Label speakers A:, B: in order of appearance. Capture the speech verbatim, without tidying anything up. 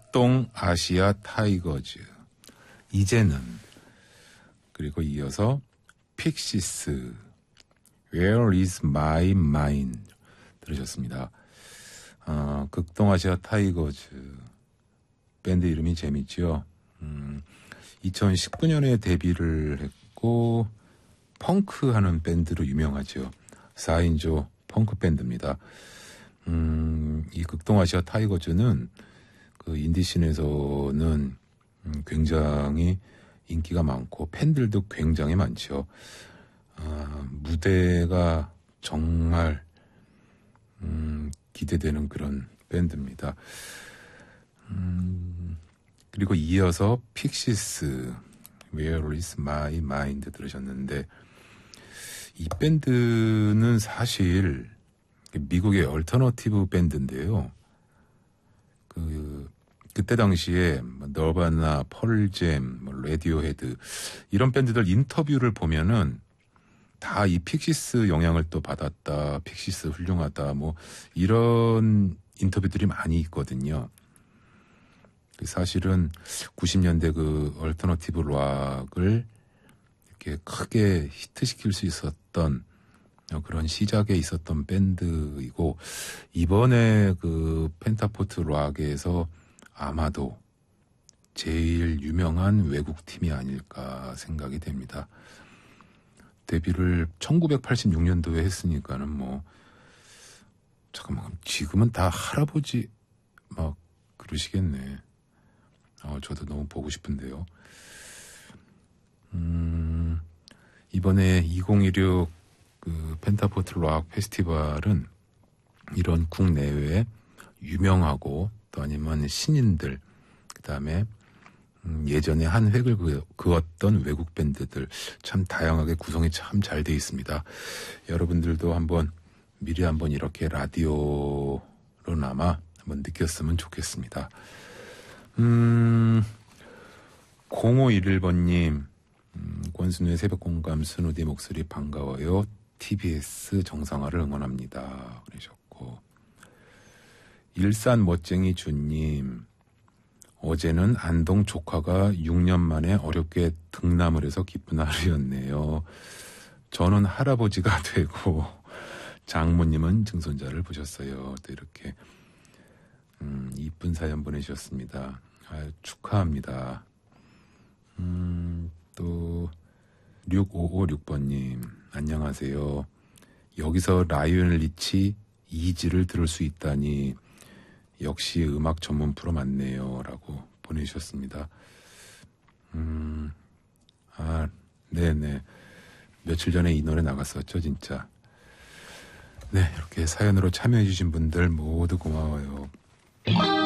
A: 극동 아시아 타이거즈, 이제는, 그리고 이어서 픽시스, Where is my mind 들으셨습니다. 어, 극동 아시아 타이거즈 밴드 이름이 재밌죠. 음, 이천십구 년에 데뷔를 했고 펑크하는 밴드로 유명하죠. 사 인조 펑크 밴드입니다. 음, 이 극동 아시아 타이거즈는 그 인디씬에서는 음, 굉장히 인기가 많고 팬들도 굉장히 많죠. 아, 무대가 정말 음, 기대되는 그런 밴드입니다. 음, 그리고 이어서 픽시스 Where is my mind 들으셨는데, 이 밴드는 사실 미국의 얼터너티브 밴드인데요. 그 그때 당시에 너바나, 펄잼, 뭐 레디오헤드 이런 밴드들 인터뷰를 보면은 다 이 픽시스 영향을 또 받았다, 픽시스 훌륭하다, 뭐 이런 인터뷰들이 많이 있거든요. 사실은 구십 년대 그 얼터너티브 락을 이렇게 크게 히트시킬 수 있었던 그런 시작에 있었던 밴드이고, 이번에 그 펜타포트 락에서 아마도 제일 유명한 외국 팀이 아닐까 생각이 됩니다. 데뷔를 천구백팔십육 년도에 했으니까는 뭐 잠깐만, 지금은 다 할아버지 막 그러시겠네. 어, 저도 너무 보고 싶은데요. 음, 이번에 이천십육 그 펜타포트 락 페스티벌은 이런 국내외 유명하고 또 아니면 신인들, 그 다음에 음, 예전에 한 획을 그, 그었던 외국 밴드들 참 다양하게 구성이 참 잘 돼 있습니다. 여러분들도 한번 미리 한번 이렇게 라디오로나마 한번 느꼈으면 좋겠습니다. 음, 공오일일 번님, 음, 권순우의 새벽공감 순우디 목소리 반가워요. 티비에스 정상화를 응원합니다. 그러셨고, 일산 멋쟁이 주님, 어제는 안동 조카가 육 년 만에 어렵게 등남을 해서 기쁜 하루였네요. 저는 할아버지가 되고 장모님은 증손자를 보셨어요. 또 이렇게 음, 이쁜 사연 보내주셨습니다. 아유, 축하합니다. 음, 또 육오오육 번님, 안녕하세요. 여기서 라이오넬 리치 이지를 들을 수 있다니 역시 음악 전문 프로 맞네요. 라고 보내주셨습니다. 음, 아, 네네. 며칠 전에 이 노래 나갔었죠, 진짜. 네, 이렇게 사연으로 참여해주신 분들 모두 고마워요.